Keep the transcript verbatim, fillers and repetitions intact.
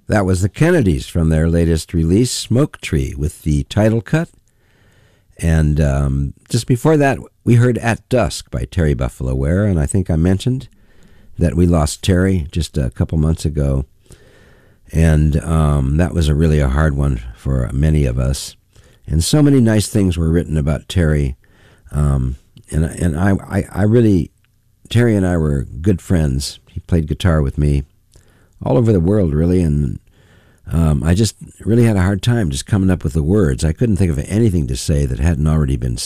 That was the Kennedys from their latest release, Smoke Tree, with the title cut. And um, just before that, we heard At Dusk by Terry Buffalo Ware, and I think I mentioned that we lost Terry just a couple months ago. And um, that was a really a hard one for many of us. And so many nice things were written about Terry. Um, and and I, I, I really, Terry and I were good friends. He played guitar with me all over the world, really. And um, I just really had a hard time just coming up with the words. I couldn't think of anything to say that hadn't already been